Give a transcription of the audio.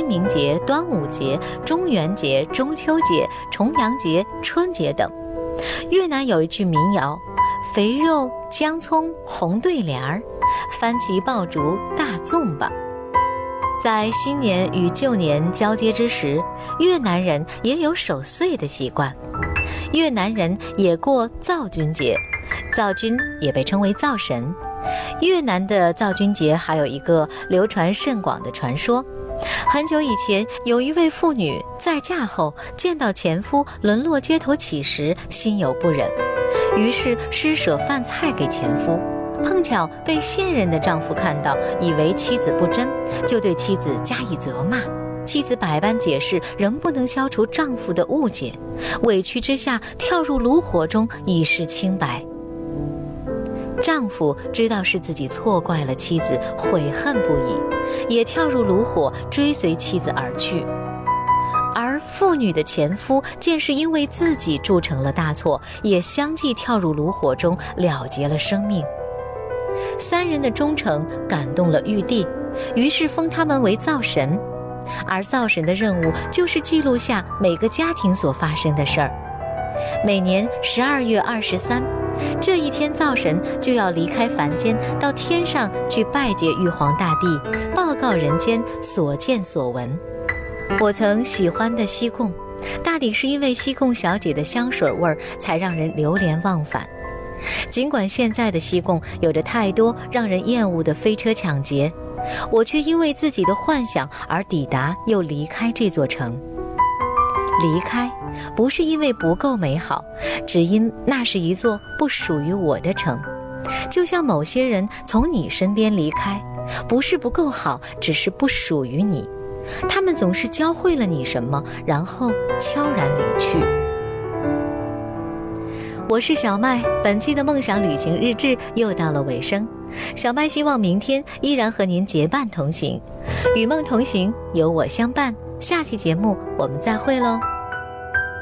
清明节、端午节、中元节、中秋节、重阳节、春节等。越南有一句民谣：肥肉、姜葱、红对联儿，番茄爆竹大粽吧。在新年与旧年交接之时，越南人也有守岁的习惯。越南人也过灶君节，灶君也被称为灶神。越南的灶君节还有一个流传甚广的传说。很久以前，有一位妇女在嫁后见到前夫沦落街头乞食，心有不忍，于是施舍饭菜给前夫。碰巧被现任的丈夫看到，以为妻子不贞，就对妻子加以责骂。妻子百般解释，仍不能消除丈夫的误解，委屈之下跳入炉火中以示清白。丈夫知道是自己错怪了妻子，悔恨不已，也跳入炉火追随妻子而去。而妇女的前夫见是因为自己铸成了大错，也相继跳入炉火中了结了生命。三人的忠诚感动了玉帝，于是封他们为灶神。而灶神的任务就是记录下每个家庭所发生的事儿。每年12月23，这一天灶神就要离开凡间，到天上去拜谒玉皇大帝，报告人间所见所闻。我曾喜欢的西贡，大抵是因为西贡小姐的香水味儿才让人流连忘返。尽管现在的西贡有着太多让人厌恶的飞车抢劫，我却因为自己的幻想而抵达又离开这座城。离开不是因为不够美好，只因那是一座不属于我的城。就像某些人从你身边离开，不是不够好，只是不属于你。他们总是教会了你什么，然后悄然离去。我是小麦，本期的梦想旅行日志又到了尾声。小麦希望明天依然和您结伴同行，与梦同行，有我相伴。下期节目我们再会喽。